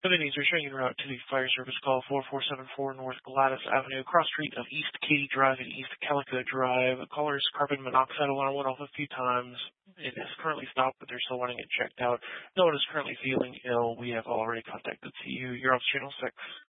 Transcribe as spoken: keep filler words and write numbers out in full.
Seven needs are showing en route to the fire service call four four seven four North Gladys Avenue, cross street of East Katy Drive and East Calico Drive. Caller's carbon monoxide alarm went off a few times. It has currently stopped, but they're still wanting it checked out. No one is currently feeling ill. We have already contacted C U. You're on channel six.